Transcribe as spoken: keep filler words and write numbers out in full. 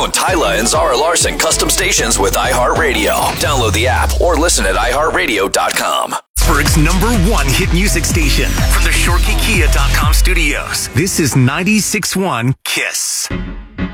own Tyla and Zara Larson custom stations with iHeartRadio. Download the app or listen at i heart radio dot com. Pittsburgh's number one hit music station from the Shorkey Kia dot com studios. This is ninety-six point one KISS.